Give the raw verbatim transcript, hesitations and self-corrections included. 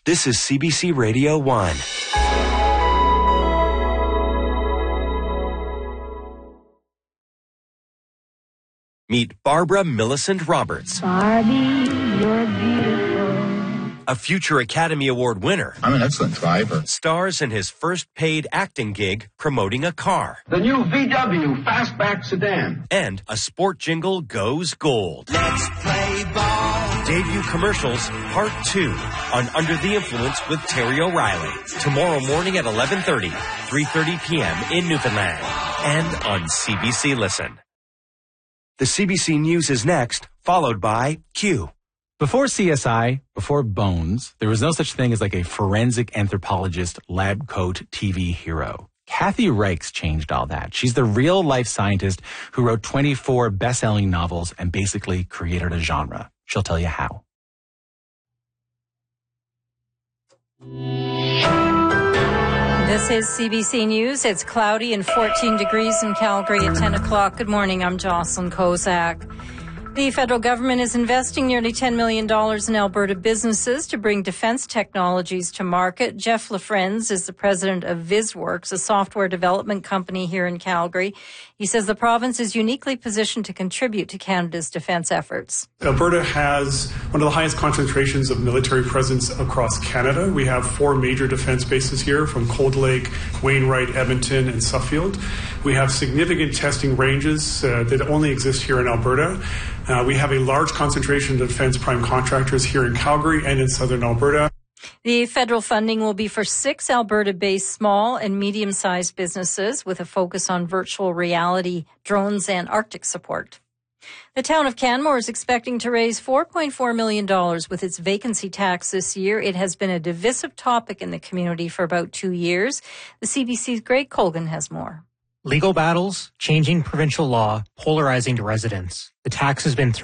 This is C B C Radio one. Meet Barbara Millicent Roberts. Barbie, you're beautiful. A future Academy Award winner. I'm an excellent driver. Stars in his first paid acting gig promoting a car. The new V W Fastback sedan. And a sport jingle goes gold. Let's play ball. Debut commercials, part two, on Under the Influence with Terry O'Reilly. Tomorrow morning at eleven thirty, three thirty p.m. in Newfoundland. And on C B C Listen. The C B C News is next, followed by Q. Before C S I, before Bones, there was no such thing as like a forensic anthropologist lab coat T V hero. Kathy Reichs changed all that. She's the real-life scientist who wrote twenty-four best-selling novels and basically created a genre. She'll tell you how. This is C B C News. It's cloudy and fourteen degrees in Calgary at ten o'clock. Good morning. I'm Jocelyn Kozak. The federal government is investing nearly ten million dollars in Alberta businesses to bring defense technologies to market. Jeff LaFrenz is the president of VisWorks, a software development company here in Calgary. He says the province is uniquely positioned to contribute to Canada's defense efforts. Alberta has one of the highest concentrations of military presence across Canada. We have four major defense bases here, from Cold Lake, Wainwright, Edmonton, and Suffield. We have significant testing ranges uh, that only exist here in Alberta. Uh, we have a large concentration of defense prime contractors here in Calgary and in southern Alberta. The federal funding will be for six Alberta-based small and medium-sized businesses with a focus on virtual reality, drones, and Arctic support. The town of Canmore is expecting to raise four point four million dollars with its vacancy tax this year. It has been a divisive topic in the community for about two years. The C B C's Greg Colgan has more. Legal battles, changing provincial law, polarizing to residents. The tax has been